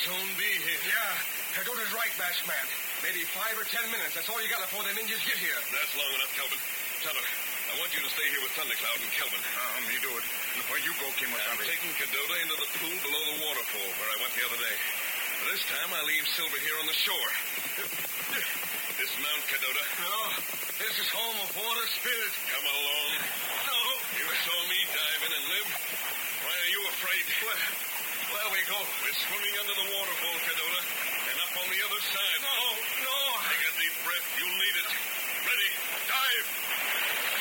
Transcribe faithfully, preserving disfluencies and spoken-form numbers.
soon be here. Yeah, Cadota's right, masked man. Maybe five or ten minutes. That's all you got before them Indians get here. That's long enough, Kelvin. Tonto, I want you to stay here with Thundercloud and Kelvin. Oh, me do it. Where you go, Kimasabi? I'm taking Cadota into the pool below the waterfall where I went the other day. This time I leave Silver here on the shore. Dismount, Cadota. No, this is home of water spirit. Come along. No. You saw me dive in and live. Why are you afraid? Where, where we go? We're swimming under the waterfall, Cadota, and up on the other side. No, no. Take a deep breath. You'll need it. Ready. Dive.